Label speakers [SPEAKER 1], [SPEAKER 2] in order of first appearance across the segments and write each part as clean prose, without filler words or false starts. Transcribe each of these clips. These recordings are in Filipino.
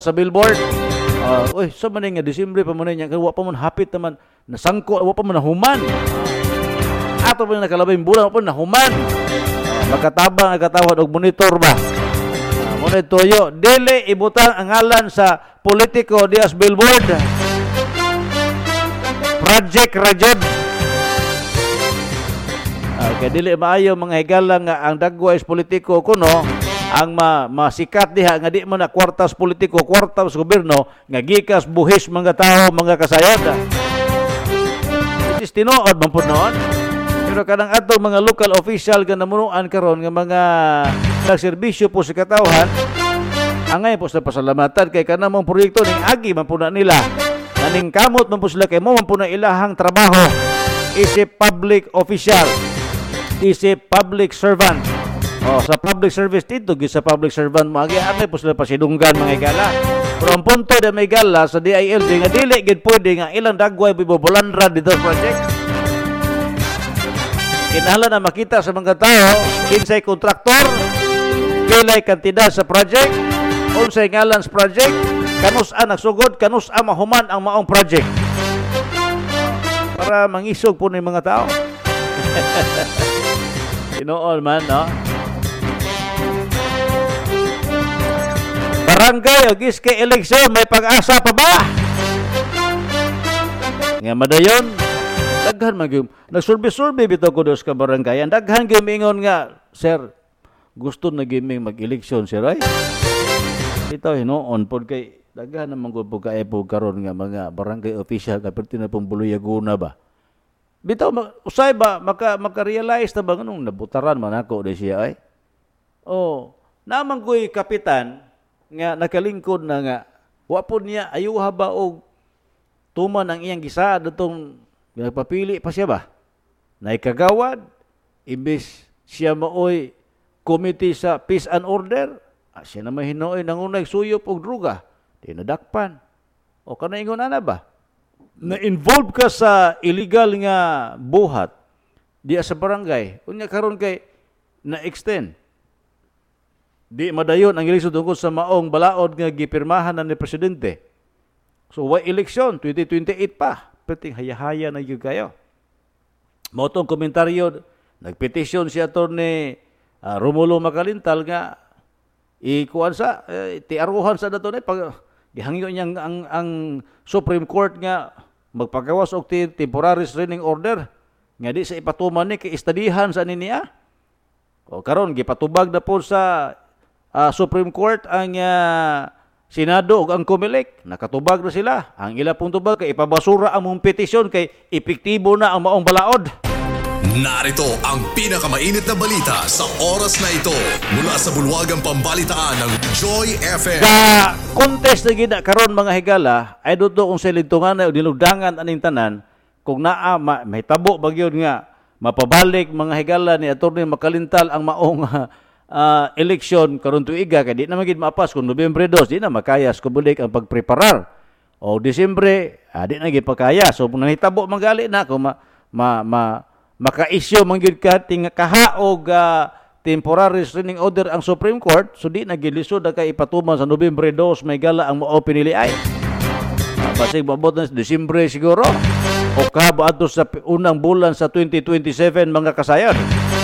[SPEAKER 1] sa billboard. Uy, sa maning nga Disyembre pa mo niya, wa pa man hapit naman nasangko, wa pa man nahuman. Ato pa nakalabing bulan, wa pa nahuman. Makatabang nagkatawad og monitor ba. Monitor yo, dili ibutang ang ngalan sa politiko dias billboard. Project Rajod. Kaya dili maayo mga higala nga ang dagwa is politiko kuno ang masikat diha nga di man na kwartas politiko, kwartas gobyerno nga gikas buhis mga tao, mga kasayod. It is tinuod man pud noon. Pero kanang ato mga local official nga namunuan karon nga mga nagserbisyo po sa katawhan, angay po sa pasalamatan kay kanang mong proyekto ning agi man pud nila. Naning kamot man po sila kay mo man pud na ilahang trabaho. Isip public official, isip public servant. Sa public service dito, sa public servant mo, agi po sila pasidunggan mga igala. Pero ang punto na may igala sa DILG, nga dili gid pwede nga ilang dagway bibobolandra dito sa project. Kinahanglan na makita sa mga tao, kinsay kontraktor, kilay kantidad sa project, unsay ngalan sa project, kanus-a nagsugod, kanus-a mahuman ang maong project. Para mangisog po ng mga tao. Tinool man, no? Barangay o giske eleksyon, may pag-asa pa ba? Nga madayon, daghan magyum. Nagsurvey-survey bitaw ko dos ka barangay. Ang daghan gimingon nga, sir, gusto na giming mag-eleksyon, sir, ay? Ito, hinoon po kay daghan naman ko po kaepog karon nga mga barangay official kapit na pong buluyaguna ba? Bitaw, usay ba, maka-realize na ba nung nabutaran man ako de siya, ay? Naman ko'y kapitan, nga nakalingkod na nga wapon niya ayuha ba og tuman ang iyang gisaad atong nagpapili pa siya ba naikagawad imbis siya maoy committee sa peace and order siya na mahinoy nangunay suyop og druga di nadakpan o kana ingon ana ba na involved ka sa illegal nga buhat diya sa barangay unya karon kay na extend. Di madayon ang eleksyon tungkol sa maong balaod nga gipirmahan na ni Presidente. So, why eleksyon? 2028 pa. Peting haya-haya na yun kayo. Motong komentaryo, nagpetisyon si Atty. Romulo Macalintal nga ikuan sa, tiaruhan sa dato na, pag gihangyo niya ang Supreme Court nga magpagawas og temporary restraining order nga di sa ipatuman ni kay istadihan sa niya. O karon gipatubag na po sa Supreme Court ang Senado ug ang COMELEC. Nakatubag na sila. Ang ila pong tubag kay ipabasura ang mong petisyon kay epektibo na ang maong balaod.
[SPEAKER 2] Narito ang pinakamainit na balita sa oras na ito mula sa bulwagang pambalitaan ng Joy FM.
[SPEAKER 1] Sa contest na gina karon mga higala ay dito kung sa ligtungan na dilugdangan aning tanan kung naa may tabo bagyod nga mapabalik mga higala ni Atty. Macalintal ang maong eleksyon karon tuiga kay di na magid maapas kung Nobyembre 2 di na makayas kubulik ang pagpreparar o Disyembre di na gid pakaya so kung nahitabo magali na kung maka-issue man gid ka ting kahaog temporary restraining order ang Supreme Court so di na gid lisod kay ipatuman sa Nobyembre 2 may gala ang mao pinili ay basig mabot na sa Disyembre siguro o kahabo adto sa unang bulan sa 2027 mga kasayod.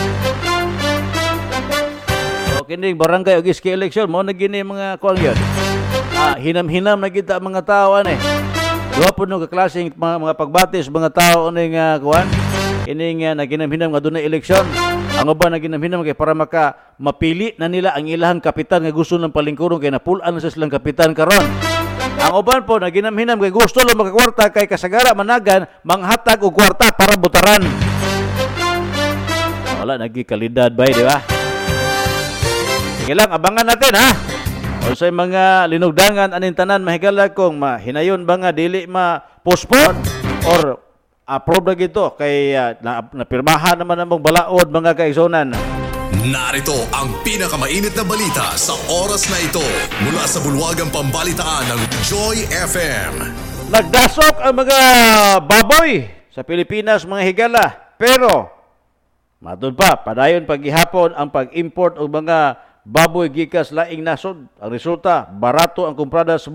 [SPEAKER 1] Kining barangay o giske eleksyon mo na gini mga kuang yun. Hinam-hinam na kita mga tao ani. Duha po nung kaklaseng mga pagbatis mga tao ani nga kuan. Kining naginam-hinam nga dunay eleksyon. Ang uban naginam-hinam kay para mapili na nila ang ilahang kapitan nga gusto ng palingkurong kay napulan na sa silang kapitan karon. Ang uban po naginam-hinam kay gusto lang makakwarta kay kasagara managan manghatag og kwarta para butaran. Wala nagikalidad ba di ba? Sige lang, abangan natin ha. O sa mga linugdangan aning tanan mahigala kung hinayon ba nga dili ma-postpone or approve na gito kay napirmahan naman ang balaod mga kaigsonan.
[SPEAKER 2] Narito ang pinakamainit na balita sa oras na ito mula sa bulwagang pambalitaan ng Joy FM.
[SPEAKER 1] Nagdasok ang mga baboy sa Pilipinas mga higala pero matun pa padayon paghihapon ang pag-import og mga baboy gikas laing nasod. Ang resulta, barato ang kumprada sa